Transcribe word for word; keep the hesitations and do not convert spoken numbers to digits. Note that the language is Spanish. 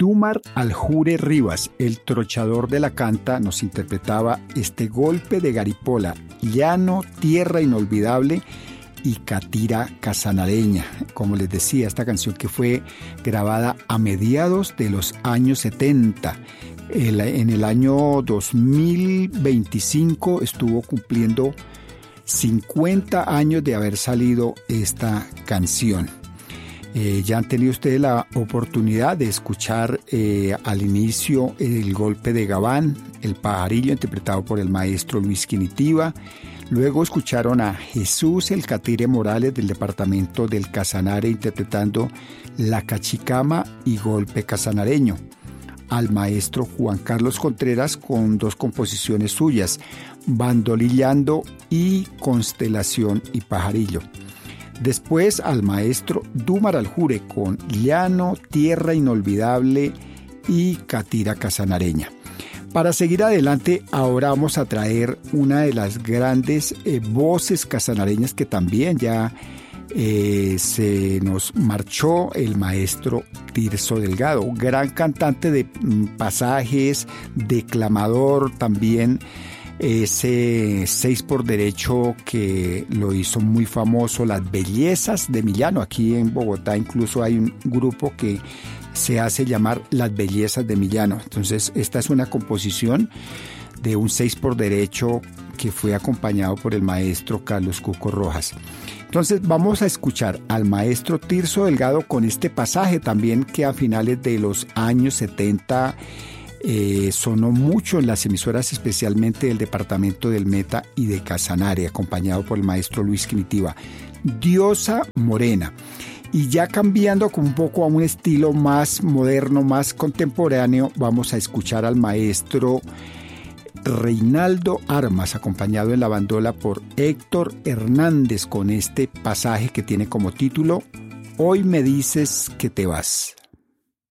Dumar Aljure Rivas, el trochador de la canta, nos interpretaba Este golpe de garipola, Llano, tierra inolvidable y Catira Casanareña. Como les decía, esta canción que fue grabada a mediados de los años setenta. El, en el año dos mil veinticinco estuvo cumpliendo cincuenta años de haber salido esta canción. Eh, ya han tenido ustedes la oportunidad de escuchar eh, al inicio El golpe de Gabán, El pajarillo, interpretado por el maestro Luis Quinitiva. Luego escucharon a Jesús el Catire Morales del departamento del Casanare interpretando La Cachicama y Golpe Casanareño. Al maestro Juan Carlos Contreras con dos composiciones suyas, Bandolillando y Constelación y Pajarillo. Después al maestro Dumar Aljure con Llano, Tierra Inolvidable y Catira Casanareña. Para seguir adelante, ahora vamos a traer una de las grandes eh, voces casanareñas que también ya eh, se nos marchó, el maestro Tirso Delgado, gran cantante de mm, pasajes, declamador también. Ese seis por derecho que lo hizo muy famoso, Las Bellezas de Millano. Aquí en Bogotá incluso hay un grupo que se hace llamar Las Bellezas de Millano. Entonces esta es una composición de un seis por derecho que fue acompañado por el maestro Carlos Cuco Rojas. Entonces vamos a escuchar al maestro Tirso Delgado con este pasaje también que a finales de los años setenta Eh, sonó mucho en las emisoras, especialmente del departamento del Meta y de Casanare, acompañado por el maestro Luis Quinitiva, Diosa Morena. Y ya cambiando con un poco a un estilo más moderno, más contemporáneo, vamos a escuchar al maestro Reinaldo Armas, acompañado en la bandola por Héctor Hernández, con este pasaje que tiene como título Hoy me dices que te vas.